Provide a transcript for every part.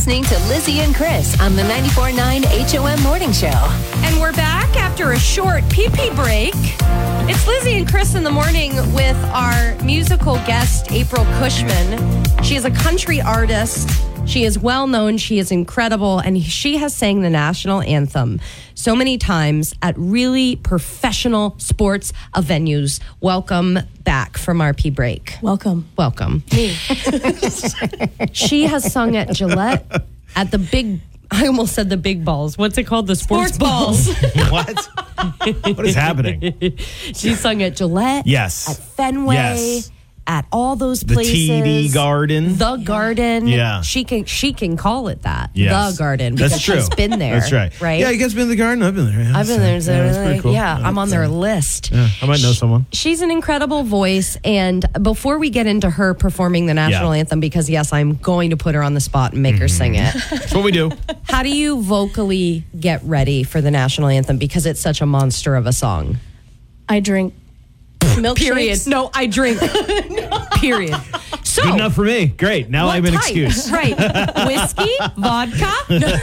listening to Lizzie and Chris on the 94.9 HOM Morning Show. And we're back after a short pee-pee break. It's Lizzie and Chris in the morning with our musical guest, April Cushman. She is a country artist. She is well known. She is incredible. And she has sang the national anthem so many times at really professional sports venues. Welcome back from our pee break. Welcome. Me. She has sung at Gillette, at the big, I almost said the big balls. What's it called? The sports balls. What? What is happening? She sung at Gillette. Yes. At Fenway. Yes. At all those The places. TD Garden. The Garden. Yeah. She can call it that. Yes. The Garden. Because That's true. she's been there. That's right. Right? Yeah, you guys been to the Garden? I've been there. Yeah, I've been there. So that's pretty cool. Yeah, I'm on their list. Yeah, I might know someone. She's an incredible voice. And before we get into her performing the national anthem, because yes, I'm going to put her on the spot and make her sing it. That's what we do. How do you vocally get ready for the national anthem? Because it's such a monster of a song. I drink milkshakes. Period. No, I drink. Period. So Good enough for me. Great. Now I have an excuse. Right. Whiskey, vodka.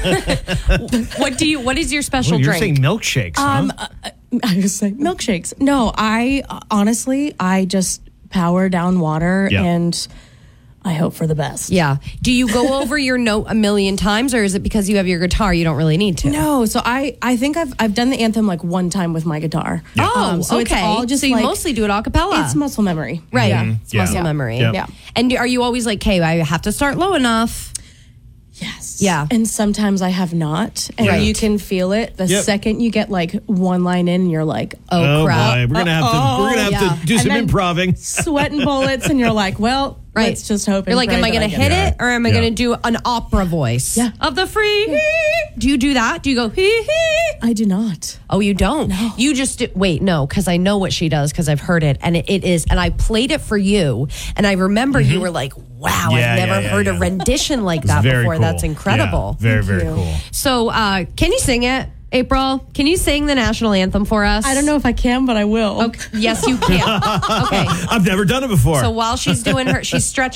What is your special Well, you're drink? saying milkshakes, huh? I was saying milkshakes. No, I honestly, I just power down water Yeah. and I hope for the best. Yeah. Do you go over your note a million times, or is it because you have your guitar you don't really need to? No, so I think I've done the anthem like one time with my guitar. Oh, so okay. it's all just so you like, mosely do it a cappella. it's muscle memory. right. Yeah. It's muscle memory. Yeah. Yeah. And are you always like, hey, I have to start low enough? Yes. Yeah. And sometimes I have not. And Right. you can feel it the Yep. second you get like one line in, you're like, Oh, crap. boy. We're gonna have yeah. to do And some then- improving. sweating bullets, and you're like, well, Right. let's just hope. You're like, am I going to hit it. it, or am I Yeah. going to do an opera voice? Yeah. Of the free. Do you do that? Do you go hee hee? I do not. Oh, you don't? No. You just wait, no, because I know what she does because I've heard it. And it is, and I played it for you. And I remember you were like, wow, Yeah, I've never yeah, heard a yeah. rendition like that Very before. cool. That's incredible. Yeah, very, Thank very you. cool. So, can you sing it, April? Can you sing the national anthem for us? I don't know if I can, but I will. Okay. Yes, you can. Okay. I've never done it before. So while she's doing she's stretching